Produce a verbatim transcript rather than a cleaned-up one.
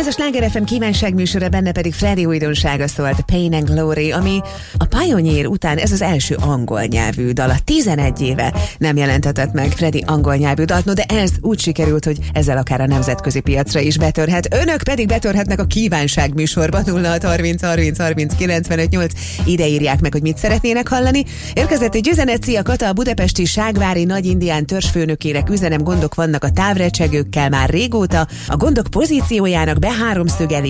Ez a Sláger ef em kívánságműsora, benne pedig Freddy újdonsága szólt, Pain and Glory, ami a Pioneer után ez az első angol nyelvű dal. A tizenegy éve nem jelentetett meg Freddy angol nyelvű dalt, no de ez úgy sikerült, hogy ezzel akár a nemzetközi piacra is betörhet. Önök pedig betörhetnek a kívánságműsorba nulla hat harminc harminc harminc kilencvenöt nyolc. Ide írják meg, hogy mit szeretnének hallani. Érkezett egy üzenet, szia Kata, a budapesti Ságvári Nagy Indián törzsfőnökének üzenem, gondok vannak a távrecsegőkkel már régóta, a gondok pozíciójának beháromszögelés